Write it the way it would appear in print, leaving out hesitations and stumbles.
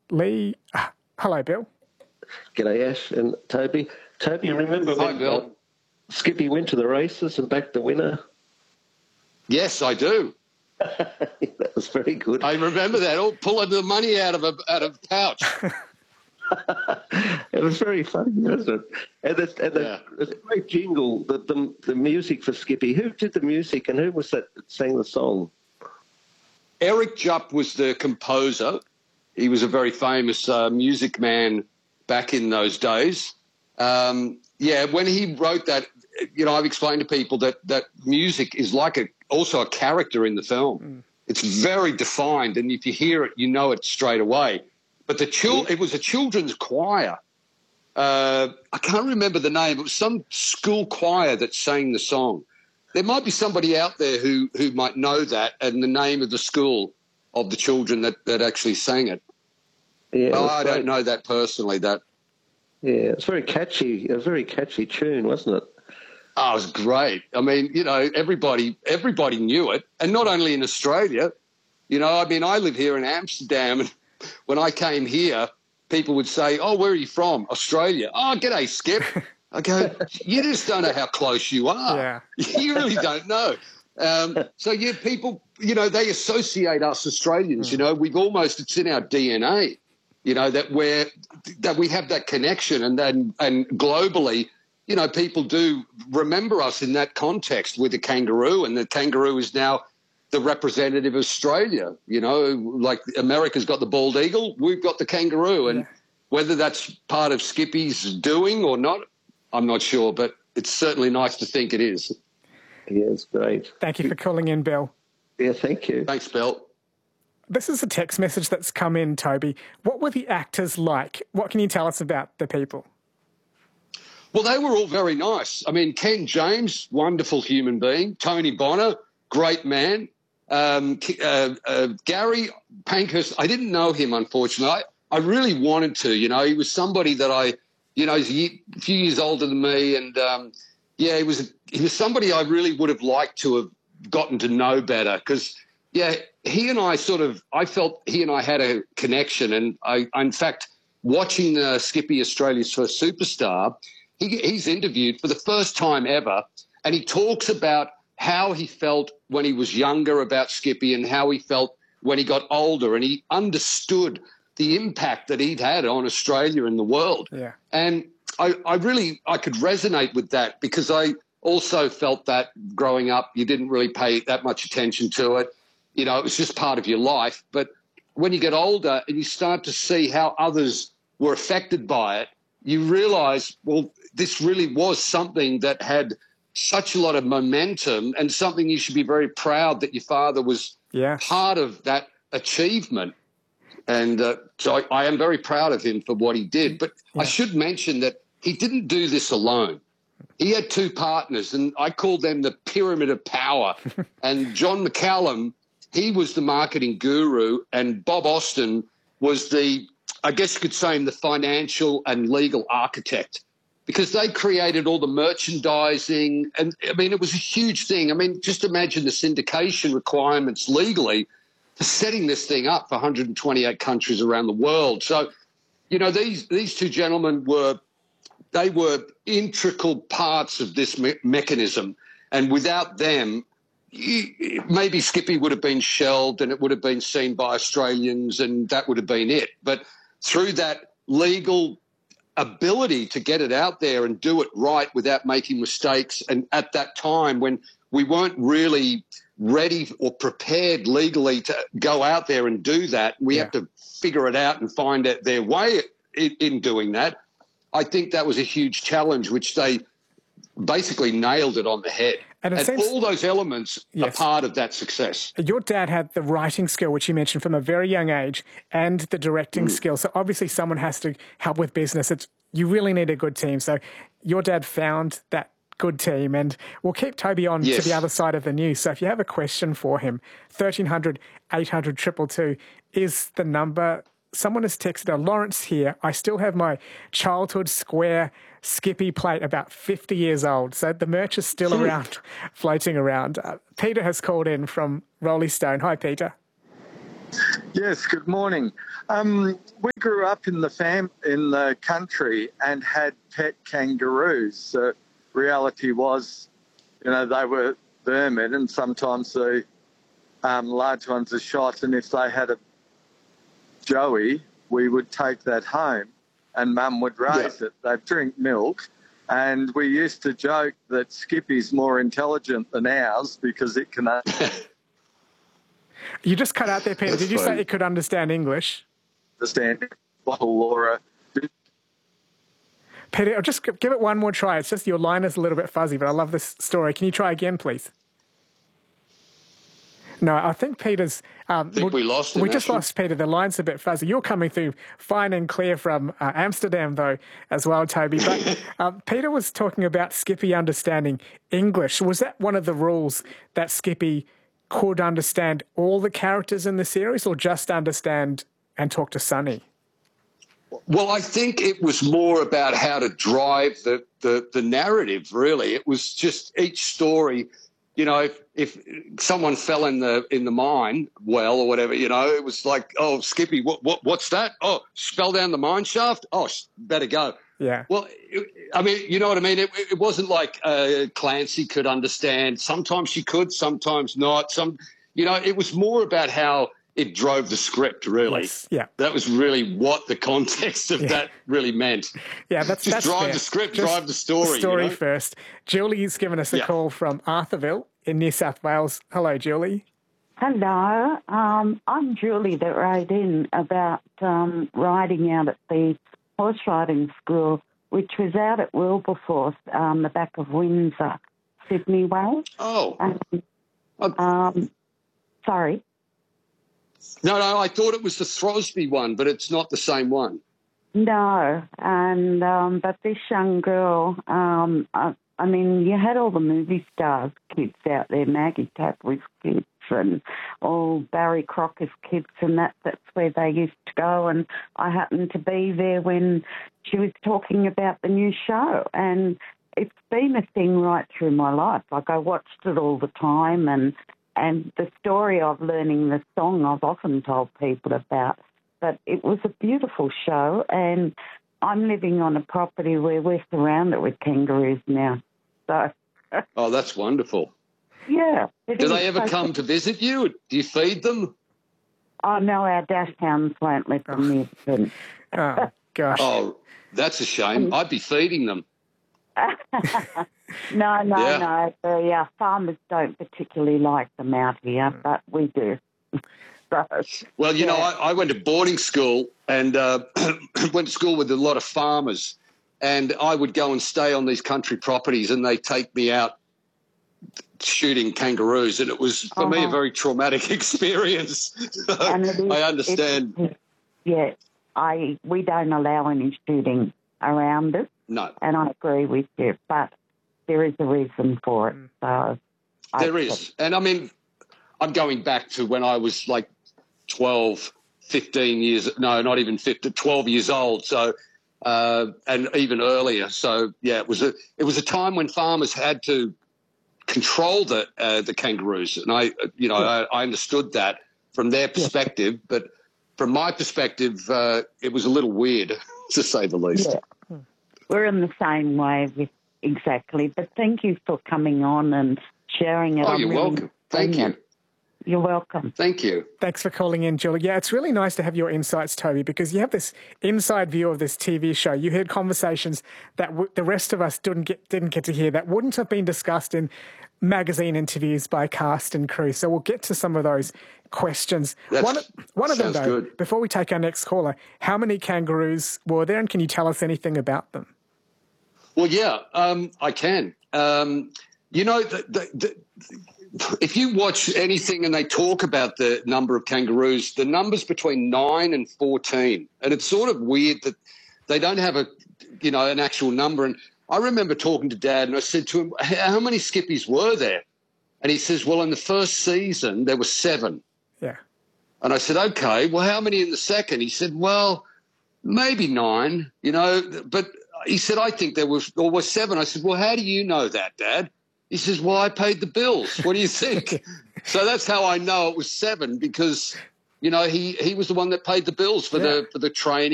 Lee. Hello, Bill. G'day, Ash and Toby. Toby, you remember Hi, when Bill. Skippy went to the races and backed the winner? Yes, I do. That was very good. I remember that. All pulling the money out of a pouch. It was very funny, wasn't it? And the great jingle, the music for Skippy. Who did the music and who was that sang the song? Eric Jupp was the composer. He was a very famous music man back in those days. When he wrote that, I've explained to people that music is like also a character in the film. Mm. It's very defined, and if you hear it, you know it straight away. But it was a children's choir. I can't remember the name. It was some school choir that sang the song. There might be somebody out there who might know that and the name of the school of the children that actually sang it. Yeah, I don't know that personally. Yeah, it's very catchy. A very catchy tune, wasn't it? Oh, it was great. I mean, everybody knew it, and not only in Australia. I live here in Amsterdam, and when I came here, people would say, "Oh, where are you from?" Australia. "Oh, g'day, Skip." I go, "You just don't know how close you are. Yeah. You really don't know." People, they associate us Australians. We've almost, it's in our DNA. That we have that connection, and globally, people do remember us in that context with the kangaroo, and the kangaroo is now the representative of Australia. Like America's got the bald eagle, we've got the kangaroo, and whether that's part of Skippy's doing or not, I'm not sure, but it's certainly nice to think it is. Yeah, it's great. Thank you for calling in, Bill. Yeah, thank you. Thanks, Bill. This is a text message that's come in, Toby. What were the actors like? What can you tell us about the people? Well, they were all very nice. I mean, Ken James, wonderful human being. Tony Bonner, great man. Gary Pankhurst, I didn't know him, unfortunately. I really wanted to. He was somebody that he's a few years older than me, and he was somebody I really would have liked to have gotten to know better because, he and I I felt he and I had a connection, and I in fact, watching Skippy, Australia's First Superstar, he's interviewed for the first time ever, and he talks about how he felt when he was younger about Skippy and how he felt when he got older, and he understood the impact that he'd had on Australia and the world. Yeah. And I could resonate with that because I also felt that growing up, you didn't really pay that much attention to it. It was just part of your life. But when you get older and you start to see how others were affected by it, you realise, well, this really was something that had such a lot of momentum and something you should be very proud that your father was part of that achievement. And so I am very proud of him for what he did. But I should mention that he didn't do this alone. He had two partners, and I called them the Pyramid of Power. And John McCallum, he was the marketing guru, and Bob Austin was the financial and legal architect, because they created all the merchandising. And, I mean, it was a huge thing. I mean, just imagine the syndication requirements legally for setting this thing up for 128 countries around the world. So, these two gentlemen were integral parts of this mechanism. And without them, maybe Skippy would have been shelved and it would have been seen by Australians and that would have been it. But through that legal ability to get it out there and do it right without making mistakes, and at that time when we weren't really ready or prepared legally to go out there and do that, we had to figure it out and find out their way in doing that. I think that was a huge challenge, which they basically nailed it on the head. And all those elements are part of that success. Your dad had the writing skill, which you mentioned, from a very young age, and the directing skill. So obviously someone has to help with business. You really need a good team. So your dad found that good team. And we'll keep Toby on to the other side of the news. So if you have a question for him, 1300 800 222 is the number. Someone has texted, Lawrence here, I still have my childhood square Skippy plate, about 50 years old. So the merch is still around, floating around. Peter has called in from Rolly Stone. Hi, Peter. Yes, good morning. We grew up in the country and had pet kangaroos. The reality was, they were vermin, and sometimes the large ones are shot, and if they had a joey, we would take that home and Mum would raise it. They'd drink milk, and we used to joke that Skippy's more intelligent than ours because it can You just cut out there, Peter. Did you say it could understand English? understand bottle Laura. Peter, I'll just give it one more try. It's just your line is a little bit fuzzy, but I love this story. Can you try again, please? No, I think Peter's... I think we lost him. We just lost Peter. The line's a bit fuzzy. You're coming through fine and clear from Amsterdam, though, as well, Toby. But Peter was talking about Skippy understanding English. Was that one of the rules, that Skippy could understand all the characters in the series, or just understand and talk to Sonny? Well, I think it was more about how to drive the narrative, really. It was just each story, if someone fell in the mine well or whatever, it was like, oh, Skippy, what's that? Oh, fell down the mine shaft? Oh, better go. Yeah. Well, you know what I mean? It wasn't like Clancy could understand. Sometimes she could, sometimes not. It was more about how it drove the script, really. Yes. Yeah. That was really what the context of that really meant. Yeah, that's drive fair. the script, Just drive the story. The story first. Julie's given us a call from Arthurville in New South Wales. Hello, Julie. Hello. I'm Julie that wrote in about riding out at the horse riding school, which was out at Wilberforce, the back of Windsor, Sydney way. Oh. Sorry. No, I thought it was the Throsby one, but it's not the same one. No, and but this young girl, you had all the movie stars kids out there, Maggie Tapper's kids and all Barry Crocker's kids, and that's where they used to go, and I happened to be there when she was talking about the new show, and it's been a thing right through my life. Like, I watched it all the time, and the story of learning the song I've often told people about. But it was a beautiful show, and I'm living on a property where we're surrounded with kangaroos now. So. Oh, that's wonderful. Yeah. Do they ever come to visit you? Do you feed them? Oh, no, our dash hounds won't let them near them. Oh, gosh. Oh, that's a shame. I'd be feeding them. No. The farmers don't particularly like them out here, but we do. Well, I went to boarding school and went to school with a lot of farmers, and I would go and stay on these country properties, and they take me out shooting kangaroos, and it was, for me, a very traumatic experience. I understand. We don't allow any shooting around us. No. And I agree with you, but there is a reason for it. So there is. And, I'm going back to when I was like 12, 15 years, no, not even 15, 12 years old. So, and even earlier. So, yeah, it was a time when farmers had to control the kangaroos. And I understood that from their perspective, but from my perspective, it was a little weird, to say the least. Yeah. We're in the same way exactly. But thank you for coming on and sharing it. Oh, you're welcome. Thank you. You're welcome. Thank you. Thanks for calling in, Julie. Yeah, it's really nice to have your insights, Toby, because you have this inside view of this TV show. You heard conversations that the rest of us didn't get to hear, that wouldn't have been discussed in magazine interviews by cast and crew. So we'll get to some of those questions. One of them, though, good. Before we take our next caller, how many kangaroos were there, and can you tell us anything about them? Well, yeah, I can. If you watch anything and they talk about the number of kangaroos, the number's between 9 and 14. And it's sort of weird that they don't have an actual number. And I remember talking to Dad, and I said to him, how many Skippies were there? And he says, well, in the first season, there were 7. Yeah. And I said, okay, well, how many in the second? He said, well, maybe 9, but he said, I think there was 7. I said, well, how do you know that, Dad? He says, well, I paid the bills. What do you think? So that's how I know it was 7, because, You know, he was the one that paid the bills for the training.